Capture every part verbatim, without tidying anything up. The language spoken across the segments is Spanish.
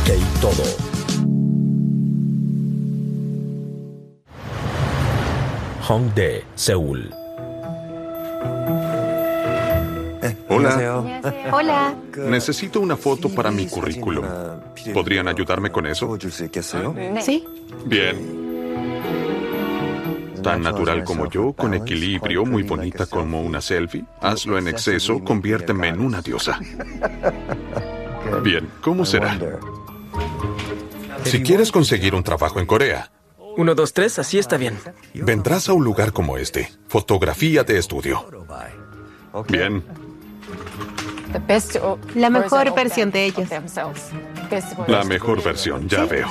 Hongdae todo. Hongdae, Seúl. Hola. Hola. Necesito una foto para mi currículum. ¿Podrían ayudarme con eso? ¿Sí? Bien. Tan natural como yo, con equilibrio, muy bonita como una selfie. Hazlo en exceso, conviérteme en una diosa. Bien, ¿cómo será? Si quieres conseguir un trabajo en Corea, Uno, dos, tres, así está bien. vendrás a un lugar como este. Fotografía de estudio. Bien. La mejor versión de ellos. La mejor versión, ya veo.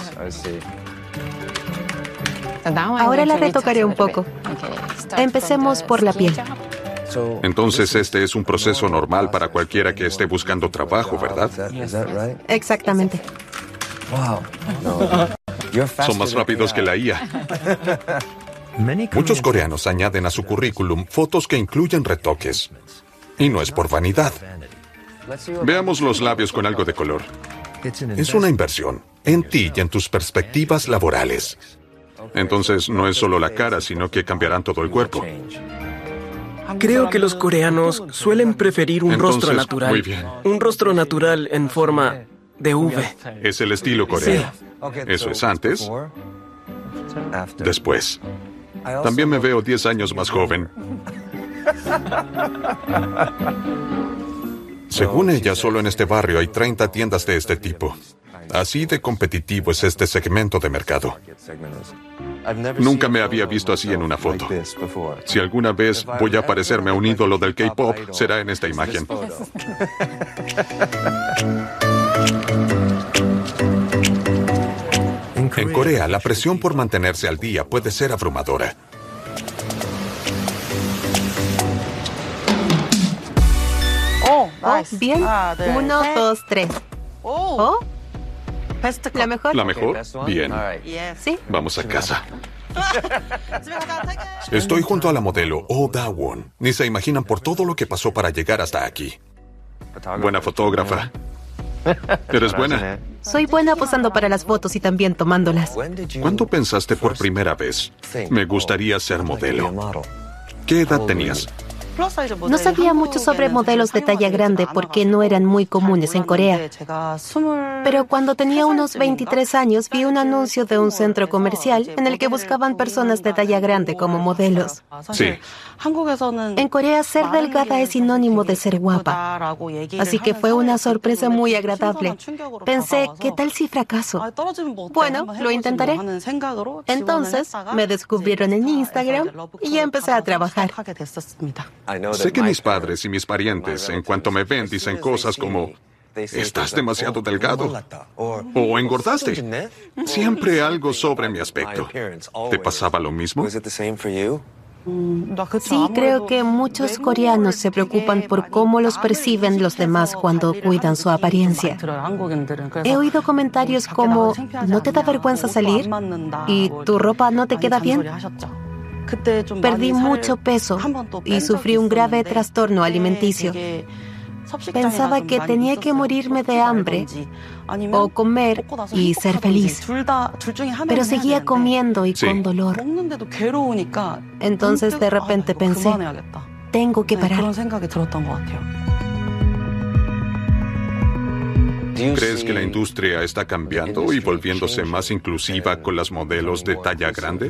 Ahora la retocaré un poco. Empecemos por la piel. Entonces este es un proceso normal para cualquiera que esté buscando trabajo, ¿verdad? Exactamente. Son más rápidos que la I A. Muchos coreanos añaden a su currículum fotos que incluyen retoques. Y no es por vanidad. Veamos los labios con algo de color. Es una inversión en ti y en tus perspectivas laborales. Entonces no es solo la cara, sino que cambiarán todo el cuerpo. Creo que los coreanos suelen preferir un Entonces, rostro natural. muy bien. Un rostro natural en forma de V. Es el estilo coreano. Eso es antes, después. También me veo diez años más joven. Según ella, solo en este barrio hay treinta tiendas de este tipo. Así de competitivo es este segmento de mercado. Nunca me había visto así en una foto. Si alguna vez voy a parecerme a un ídolo del K-pop, será en esta imagen. En Corea, la presión por mantenerse al día puede ser abrumadora. Oh, bien. Uno, dos, tres. Oh, ¿la mejor? ¿La mejor? Bien. Sí. Vamos a casa. Estoy junto a la modelo Oh Da-won. Ni se imaginan por todo lo que pasó para llegar hasta aquí. Buena fotógrafa. ¿Eres buena? Soy buena posando para las fotos y también tomándolas. ¿Cuándo pensaste por primera vez? Me gustaría ser modelo. ¿Qué edad tenías? No sabía mucho sobre modelos de talla grande porque no eran muy comunes en Corea. Pero cuando tenía unos veintitrés años vi un anuncio de un centro comercial en el que buscaban personas de talla grande como modelos. Sí. En Corea ser delgada es sinónimo de ser guapa. Así que fue una sorpresa muy agradable. Pensé, ¿qué tal si fracaso? Bueno, lo intentaré. Entonces me descubrieron en Instagram y empecé a trabajar. Sé que mis padres y mis parientes, en cuanto me ven, dicen cosas como: estás demasiado delgado o engordaste. Siempre algo sobre mi aspecto. ¿Te pasaba lo mismo? Sí, creo que muchos coreanos se preocupan por cómo los perciben los demás cuando cuidan su apariencia. He oído comentarios como: ¿no te da vergüenza salir? ¿Y tu ropa no te queda bien? Perdí mucho peso y sufrí un grave trastorno alimenticio. Pensaba que tenía que morirme de hambre o comer y ser feliz. Pero seguía comiendo y Sí. con dolor. Entonces de repente pensé, tengo que parar. ¿Crees que la industria está cambiando y volviéndose más inclusiva con las modelos de talla grande?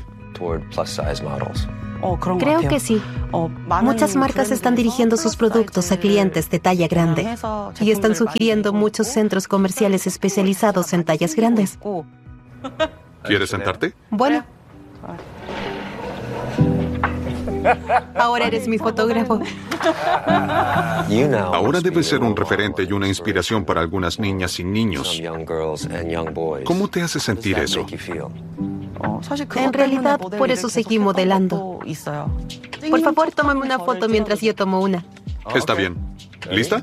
Creo que sí. Muchas marcas están dirigiendo sus productos a clientes de talla grande y están sugiriendo muchos centros comerciales especializados en tallas grandes. ¿Quieres sentarte? Bueno. Ahora eres mi fotógrafo. Ahora debes ser un referente y una inspiración para algunas niñas y niños. ¿Cómo te hace sentir eso? En realidad, por eso seguí modelando. Por favor, tómame una foto mientras yo tomo una. Está bien. ¿Lista?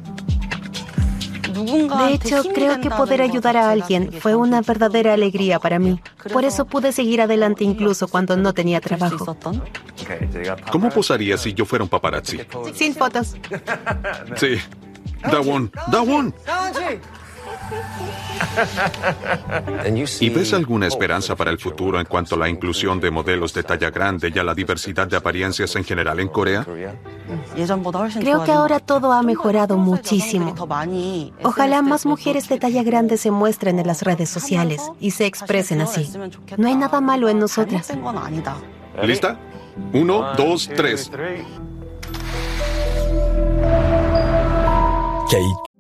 De hecho, creo que poder ayudar a alguien fue una verdadera alegría para mí. Por eso pude seguir adelante incluso cuando no tenía trabajo. ¿Cómo posaría si yo fuera un paparazzi? Sin fotos. Sí. Da-won. Da-won. ¿Y ves alguna esperanza para el futuro en cuanto a la inclusión de modelos de talla grande y a la diversidad de apariencias en general en Corea? Creo que ahora todo ha mejorado muchísimo. Ojalá más mujeres de talla grande se muestren en las redes sociales y se expresen así. No hay nada malo en nosotras. ¿Lista? Uno, dos, tres. Kate